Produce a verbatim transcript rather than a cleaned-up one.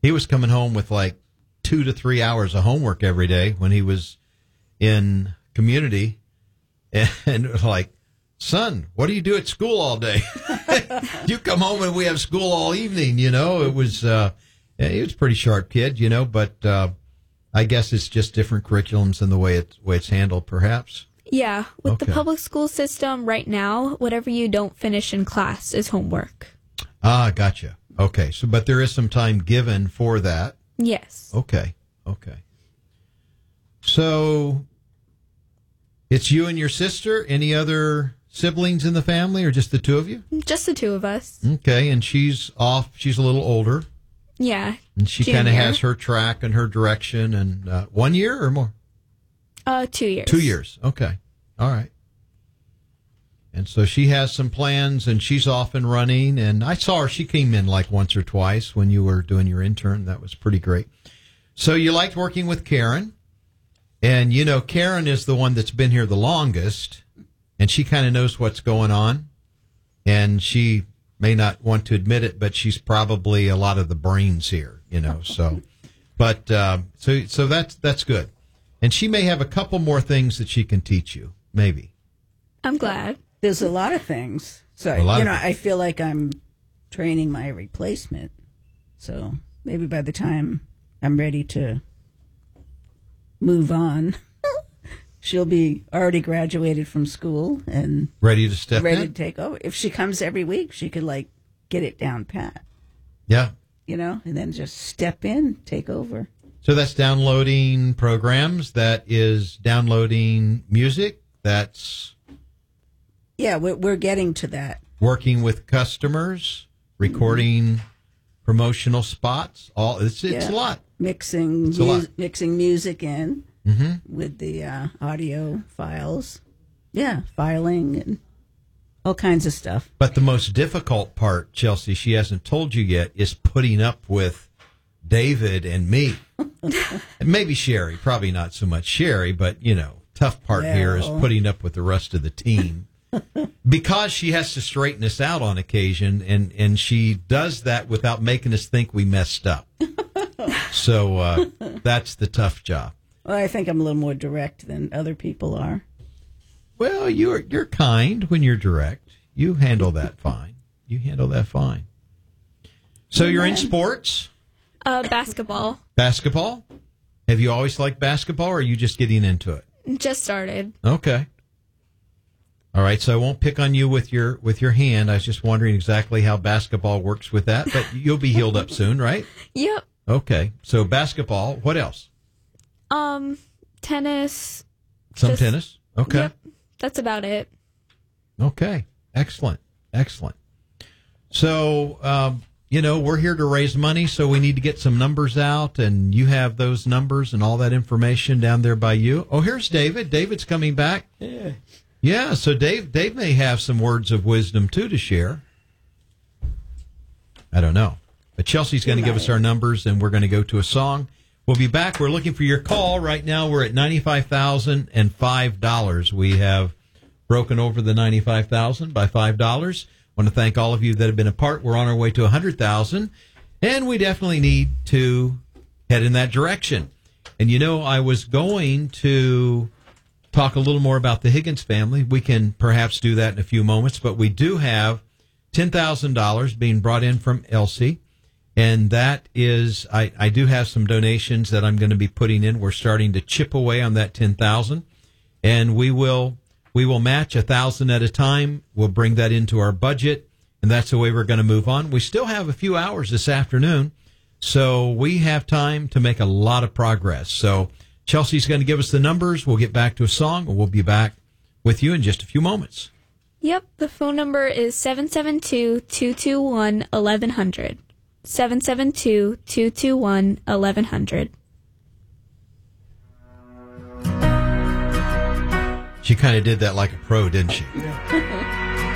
he was coming home with like two to three hours of homework every day when he was in community. And it was like, son, what do you do at school all day? You come home and we have school all evening, you know. It was, uh, he was a pretty sharp kid, you know, but uh, I guess it's just different curriculums and the way, it, way it's handled, perhaps. Yeah. With Okay. the public school system right now, whatever you don't finish in class is homework. Ah, gotcha. Okay. So, but there is some time given for that. Yes. Okay. Okay. So it's you and your sister. Any other siblings in the family, or just the two of you? Just the two of us. Okay. And she's off. She's a little older. Yeah. And she kind of Junior. has her track and her direction. And uh, one year or more? Uh, two years. Two years. Okay. All right. And so she has some plans, and she's off and running. And I saw her. She came in like once or twice when you were doing your intern. That was pretty great. So you liked working with Karen. And, you know, Karen is the one that's been here the longest, and she kind of knows what's going on. And she may not want to admit it, but she's probably a lot of the brains here, you know. So, but uh, so so that's that's good. And she may have a couple more things that she can teach you, maybe. I'm glad. There's a lot of things. So, A lot you of know, things. I feel like I'm training my replacement. So maybe by the time I'm ready to move on, she'll be already graduated from school and Ready to step ready in? to take over. If she comes every week, she could, like, get it down pat, Yeah. you know, and then just step in, take over. So that's downloading programs. That is downloading music. That's Yeah, we're, we're getting to that. working with customers, recording promotional spots. All it's it's Yeah. a lot. Mixing, It's a lot. mu- mixing music in Mm-hmm. with the uh, audio files. Yeah, filing and all kinds of stuff. But the most difficult part, Chelsea, she hasn't told you yet, is putting up with David and me. And maybe Sherry, probably not so much Sherry, but, you know, tough part here is Well. putting up with the rest of the team. Because she has to straighten us out on occasion, and, and she does that without making us think we messed up. So uh, that's the tough job. Well, I think I'm a little more direct than other people are. Well, you're you're kind when you're direct. You handle that fine. You handle that fine. So you're in sports, Uh, basketball. basketball. Have you always liked basketball, or are you just getting into it? Just started. Okay. All right. So I won't pick on you with your with your hand. I was just wondering exactly how basketball works with that, but you'll be healed up soon, right? Yep. Okay. So basketball. What else? Um, tennis. Some Just- tennis. Okay. Yep. That's about it. Okay. Excellent. Excellent. So, um, you know, we're here to raise money, so we need to get some numbers out, and you have those numbers and all that information down there by you. Oh, here's David. David's coming back. Yeah. Yeah, so Dave, Dave may have some words of wisdom, too, to share. I don't know. But Chelsea's going to give us our numbers, and we're going to go to a song. We'll be back. We're looking for your call. Right now, we're at ninety-five thousand five dollars. We have broken over the ninety-five thousand dollars by five dollars. I want to thank all of you that have been a part. We're on our way to one hundred thousand dollars, and we definitely need to head in that direction. And, you know, I was going to talk a little more about the Higgins family. We can perhaps do that in a few moments, but we do have ten thousand dollars being brought in from Elsie. And that is, I, I do have some donations that I'm going to be putting in. We're starting to chip away on that ten thousand, and we will we will match a thousand at a time. We'll bring that into our budget, and that's the way we're going to move on. We still have a few hours this afternoon, so we have time to make a lot of progress. So Chelsea's going to give us the numbers. We'll get back to a song, and we'll be back with you in just a few moments. Yep. The phone number is seven seven two, two two one, eleven hundred. seven seven two, two two one, eleven hundred. She kind of did that like a pro, didn't she?